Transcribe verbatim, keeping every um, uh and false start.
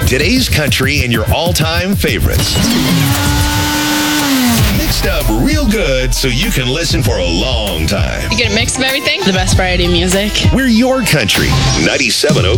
Today's country and your all-time favorites. Mixed up real good so you can listen for a long time. You get a mix of everything. The best variety of music. We're your country. ninety-seven